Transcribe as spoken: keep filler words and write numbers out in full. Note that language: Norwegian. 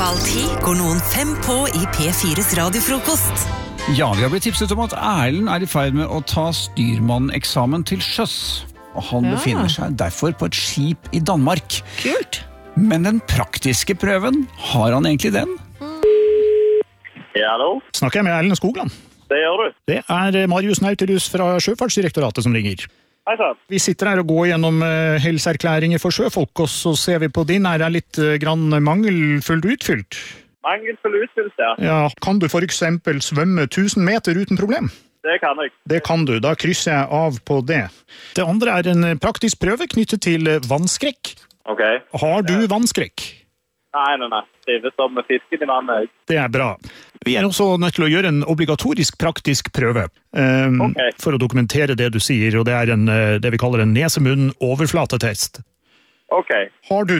Halv ti går noen fem på i P fires radiofrokost. Ja, vi har blitt tipset om at Erlend er i ferd med å ta styrmanneksamen til sjøs. Og han Ja. befinner seg derfor på et skip i Danmark. Kult. Men den praktiske prøven, har han egentlig den? Ja, hallo. Snakker jeg med Erlend Skogland? Det gjør du. Det er Marius Nautilus fra Sjøfartsdirektoratet som ringer. Hei sann. Vi sitter her og går gjennom uh, helseerklæringer for sjøfolk, og så ser vi på din er det litt uh, grann mangelfullt utfylt. Mangelfull utfyllelse, ja. Ja, kan du for eksempel svømme tusen meter uten problem? Det kan jeg. Det kan du, da krysser jeg av på det. Det andre er en praktisk prøve knyttet til vannskrekk. Ok. Har du vannskrekk? Nei, nei, nei. Trives som med fisken i vannet. Det er bra. Vi er også nødt til å gjøre en obligatorisk praktisk prøve um, Ok. for å dokumentere det du sier, og det er en, uh, det vi kaller en nesemunn-overflatetest. Ok. Har du